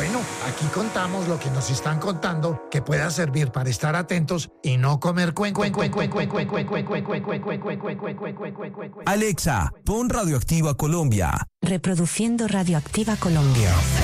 bueno, aquí contamos lo que nos están contando que pueda servir para estar atentos y no comer cuento. Alexa, pon Radioactiva Colombia. Reproduciendo Radioactiva Colombia.